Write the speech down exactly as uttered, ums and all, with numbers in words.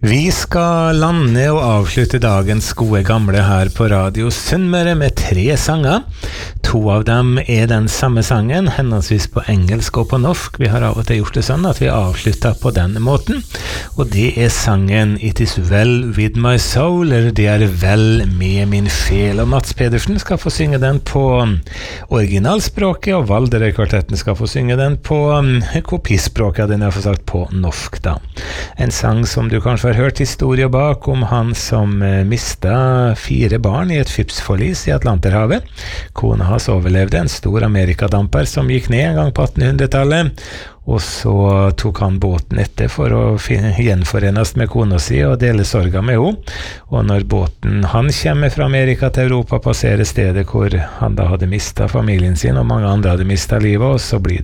Vi skal lande og avslutte dagens gode gamle her på Radio Sunnmøre med tre sanger. To av dem er den samme sangen, henholdsvis på engelsk og på norsk. Vi har av og til gjort det sånn at vi avslutter på den måten. Og det er sangen It is well with my soul, eller Det er vel med min sjel. Og Mats Pedersen skal få synge den på originalspråket, og Valderøy-kvartetten skal få synge den på kopispråket, den er for sagt på norsk da. En sang som du kanskje har hørt historier bak om han som mistet fire barn i et skipsforlis i Atlanterhavet. Kona hans overlevde en stor amerikadamper som gikk ned en gang på attenhundretallet, og så tok han båten etter for å gjenforenes med kona si og dele sorga med henne. Og når båten han kommer fra Amerika til Europa, passerer stedet hvor han da hadde mistet familien sin, og mange andre hadde mistet livet, og så blir det